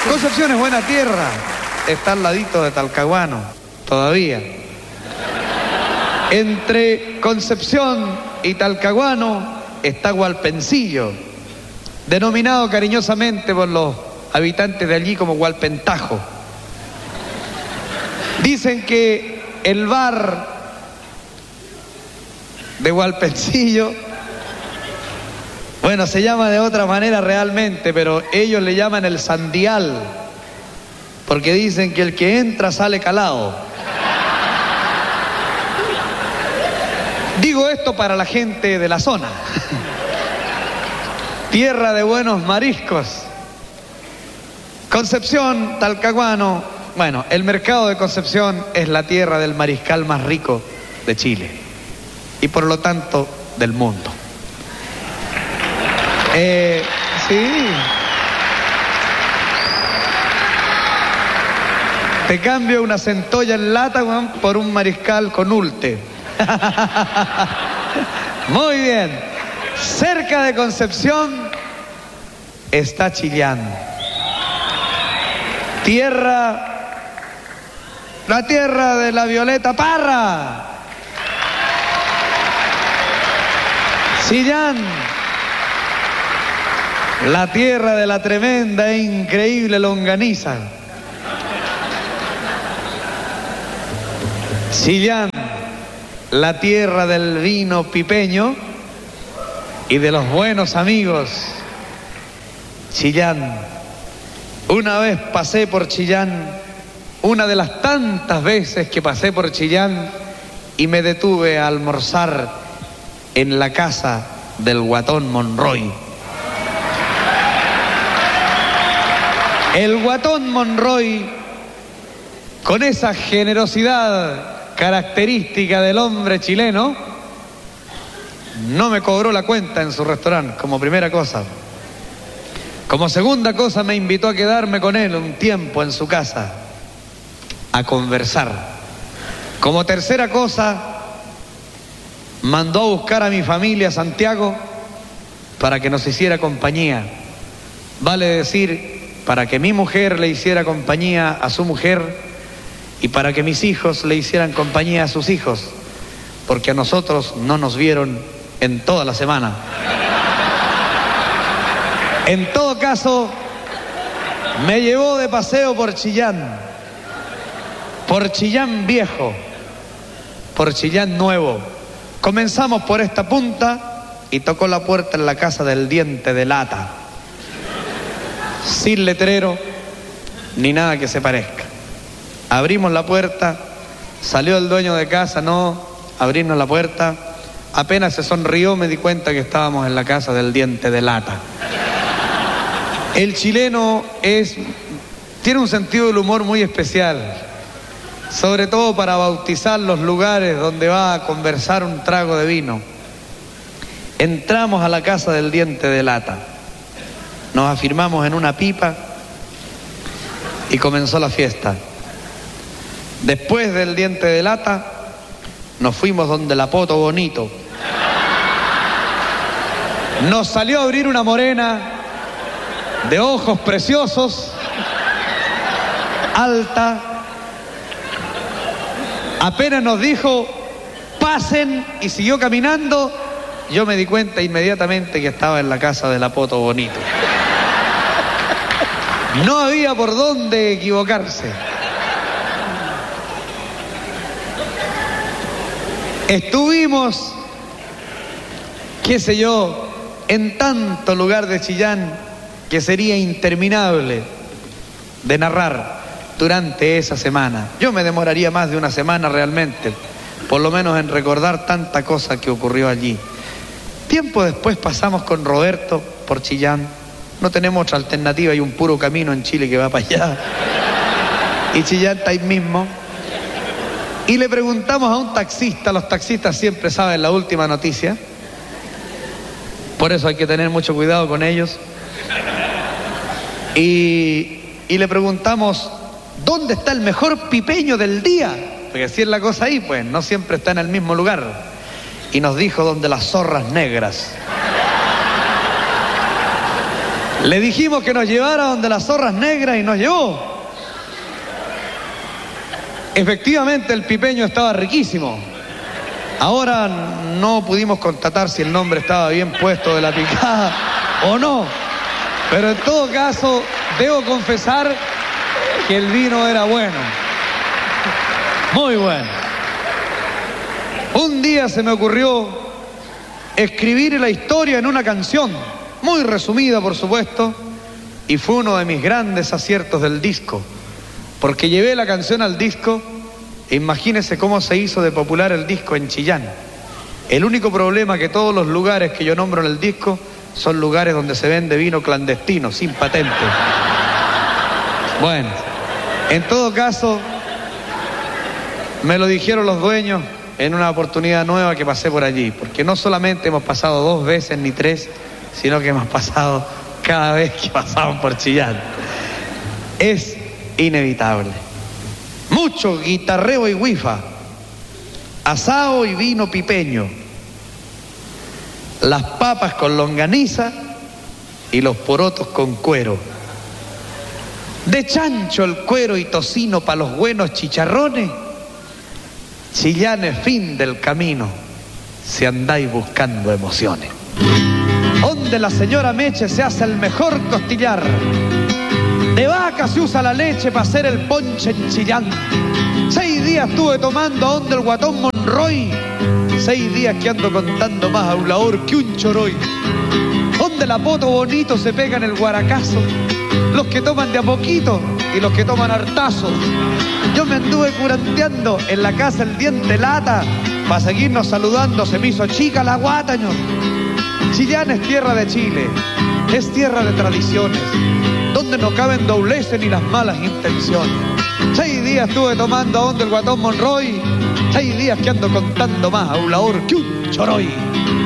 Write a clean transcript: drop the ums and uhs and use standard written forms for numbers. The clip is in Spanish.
Concepción es buena tierra. Está al ladito de Talcahuano, todavía. Entre Concepción y Talcahuano está Hualpencillo, denominado cariñosamente por los habitantes de allí como Hualpentajo. Dicen que el bar de Hualpencillo, bueno, se llama de otra manera realmente, pero ellos le llaman el Sandial, porque dicen que el que entra sale calado. Digo esto para la gente de la zona. Tierra de buenos mariscos. Concepción, Talcahuano. Bueno, el mercado de Concepción es la tierra del mariscal más rico de Chile y por lo tanto del mundo. Sí. Te cambio una centolla en lata, Juan, por un mariscal con ulte. Muy bien. Cerca de Concepción está Chillán. La tierra de la Violeta Parra. Chillán, la tierra de la tremenda e increíble longaniza. Chillán, la tierra del vino pipeño y de los buenos amigos. Chillán, una vez pasé por Chillán, una de las tantas veces que pasé por Chillán y me detuve a almorzar en la casa del Guatón Monroy. El Guatón Monroy, con esa generosidad característica del hombre chileno, no me cobró la cuenta en su restaurante como primera cosa. Como segunda cosa me invitó a quedarme con él un tiempo en su casa a conversar. Como tercera cosa, mandó a buscar a mi familia a Santiago para que nos hiciera compañía. Vale decir, para que mi mujer le hiciera compañía a su mujer y para que mis hijos le hicieran compañía a sus hijos, porque a nosotros no nos vieron en toda la semana. En todo caso, me llevó de paseo por Chillán viejo, por Chillán nuevo. Comenzamos por esta punta y tocó la puerta en la casa del Diente de Lata, sin letrero ni nada que se parezca. Abrimos la puerta, salió el dueño de casa, no, abrimos la puerta, apenas se sonrió me di cuenta que estábamos en la casa del Diente de Lata. El chileno tiene un sentido del humor muy especial, sobre todo para bautizar los lugares donde va a conversar un trago de vino. Entramos a la casa del Diente de Lata, nos afirmamos en una pipa y comenzó la fiesta. Después del Diente de Lata, nos fuimos donde la Poto Bonito. Nos salió a abrir una morena de ojos preciosos, alta. Apenas nos dijo, pasen, y siguió caminando. Yo me di cuenta inmediatamente que estaba en la casa de la Poto Bonito. No había por dónde equivocarse. Estuvimos, qué sé yo, en tanto lugar de Chillán que sería interminable de narrar durante esa semana. Yo me demoraría más de una semana realmente, por lo menos en recordar tanta cosa que ocurrió allí. Tiempo después pasamos con Roberto por Chillán. No tenemos otra alternativa, hay un puro camino en Chile que va para allá. Y Chillán está ahí mismo. Y le preguntamos a un taxista, los taxistas siempre saben la última noticia, por eso hay que tener mucho cuidado con ellos. Y le preguntamos, ¿dónde está el mejor pipeño del día? Porque así es la cosa ahí, pues, no siempre está en el mismo lugar. Y nos dijo, donde las zorras negras. Le dijimos que nos llevara donde las zorras negras y nos llevó. Efectivamente, el pipeño estaba riquísimo. Ahora no pudimos constatar si el nombre estaba bien puesto de la picada o no. Pero en todo caso, debo confesar que el vino era bueno. Muy bueno. Un día se me ocurrió escribir la historia en una canción, muy resumida por supuesto, y fue uno de mis grandes aciertos del disco, porque llevé la canción al disco e imagínese cómo se hizo de popular el disco en Chillán. El único problema que todos los lugares que yo nombro en el disco son lugares donde se vende vino clandestino, sin patente. Bueno, en todo caso, me lo dijeron los dueños en una oportunidad nueva que pasé por allí, porque no solamente hemos pasado 2 veces ni 3, sino que hemos pasado cada vez que pasamos por Chillán. Es inevitable. Mucho guitarreo y huifa, asado y vino pipeño, las papas con longaniza y los porotos con cuero. De chancho el cuero y tocino para los buenos chicharrones. Chillán es fin del camino si andáis buscando emociones. Donde la señora Meche se hace el mejor costillar. De vaca se usa la leche para hacer el ponche en Chillán. 6 días estuve tomando a donde el guatón Monroy. 6 días que ando contando más aulador que un choroy. Donde la poto bonito se pega en el guaracazo. Los que toman de a poquito y los que toman hartazo. Yo me anduve curanteando en la casa el diente lata. Para seguirnos saludando se me hizo chica la guata, ñor. Chillán es tierra de Chile, es tierra de tradiciones, donde no caben dobleces ni las malas intenciones. 6 días estuve tomando a donde el guatón Monroy. 6 días que ando contando más aulador que un choroy.